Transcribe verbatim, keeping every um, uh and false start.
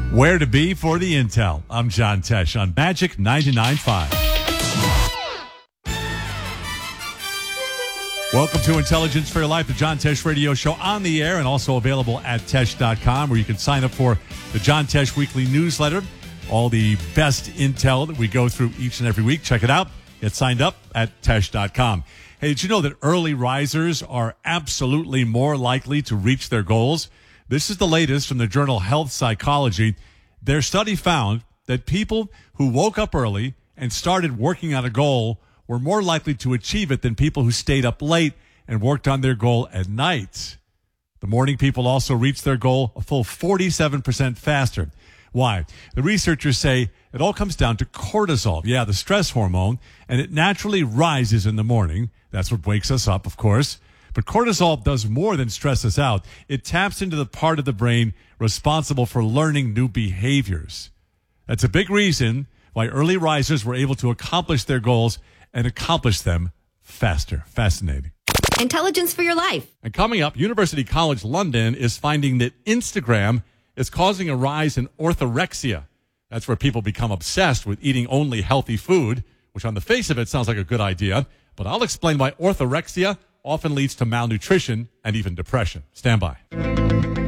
Where to be for the intel. I'm John Tesh on Magic ninety-nine point five. Welcome to Intelligence for Your Life, the John Tesh radio show on the air and also available at tesh dot com, where you can sign up for the John Tesh weekly newsletter. All the best intel that we go through each and every week. Check it out. Get signed up at tesh dot com. Hey, did you know that early risers are absolutely more likely to reach their goals? This is the latest from the journal Health Psychology. Their study found that people who woke up early and started working on a goal were more likely to achieve it than people who stayed up late and worked on their goal at night. The morning people also reached their goal a full forty-seven percent faster. Why? The researchers say it all comes down to cortisol. Yeah, the stress hormone, and it naturally rises in the morning. That's what wakes us up, of course. But cortisol does more than stress us out. It taps into the part of the brain responsible for learning new behaviors. That's a big reason why early risers were able to accomplish their goals and accomplish them faster. Fascinating. Intelligence for Your Life. And coming up, University College London is finding that Instagram is causing a rise in orthorexia. That's where people become obsessed with eating only healthy food, which on the face of it sounds like a good idea. But I'll explain why orthorexia often leads to malnutrition and even depression. Stand by.